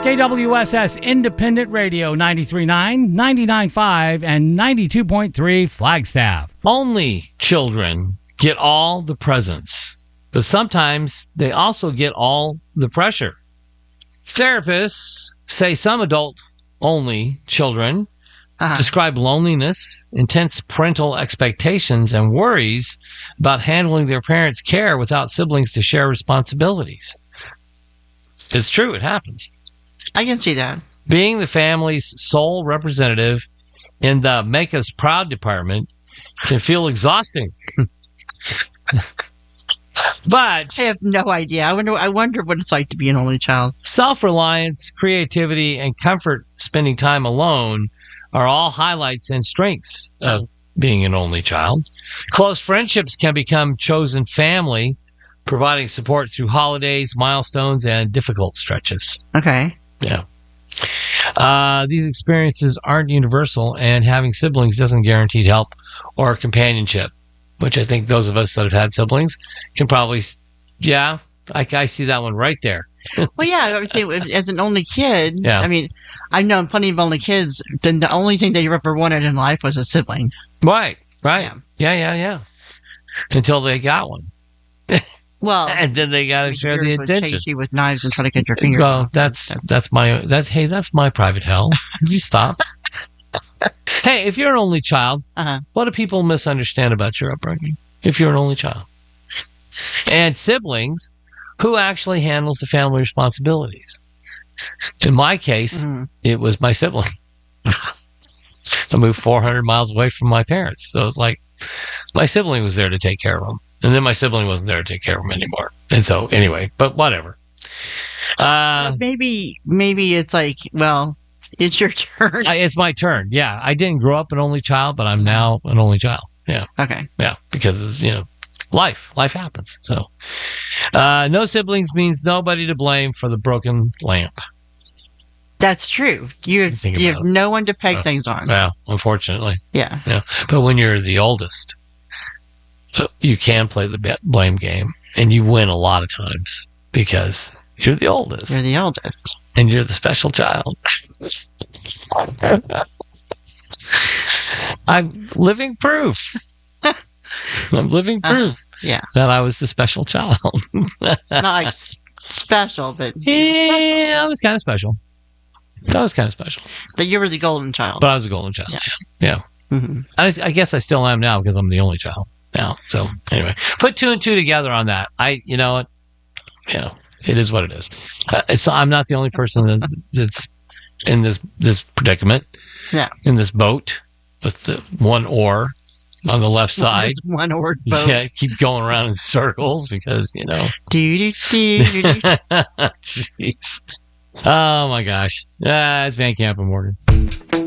KWSS Independent Radio 93.9, 99.5, and 92.3 Flagstaff. Only children get all the presents, but sometimes they also get all the pressure. Therapists say some adult-only children describe loneliness, intense parental expectations, and worries about handling their parents' care without siblings to share responsibilities. It's true, it happens. I can see that. Being the family's sole representative in the Make Us Proud department can feel exhausting. But I have no idea. I wonder what it's like to be an only child. Self-reliance, creativity, and comfort spending time alone are all highlights and strengths of being an only child. Close friendships can become chosen family, providing support through holidays, milestones, and difficult stretches. Okay. Yeah. These experiences aren't universal, and having siblings doesn't guarantee help or companionship, which I think those of us that have had siblings can probably, I see that one right there. Well, yeah, I think as an only kid, Yeah. I mean, I've known plenty of only kids, then the only thing they ever wanted in life was a sibling. Right. Yeah. Until they got one. Well, And then they got to share the would attention. chase you with knives and try to get your fingers Well, off. that's my private hell. You stop. Hey, if you're an only child, what do people misunderstand about your upbringing? If you're an only child, and siblings, who actually handles the family responsibilities? In my case, it was my sibling. I moved 400 miles away from my parents, so it's like my sibling was there to take care of them, and then my sibling wasn't there to take care of them anymore. And so, anyway, but whatever. Maybe it's like, well, it's your turn. It's my turn. Yeah, I didn't grow up an only child, but I'm now an only child. Yeah. Okay. Yeah, because life happens. So, no siblings means nobody to blame for the broken lamp. That's true. You have no one to peg things on. Yeah, unfortunately. Yeah. But when you're the oldest, so you can play the blame game, and you win a lot of times because you're the oldest. You're the oldest. And you're the special child. I'm living proof. I'm living proof that I was the special child. Not like special, but I was kind of special. But you were the golden child. But I was a golden child. Yeah. Mm-hmm. I guess I still am now because I'm the only child now. So anyway, put two and two together on that. It is what it is. I'm not the only person that's in this predicament. Yeah. In this boat with the one oar on the left side. This one-oared boat. Yeah, keep going around in circles because, Jeez. Oh, my gosh. It's Van Camp and Morgan.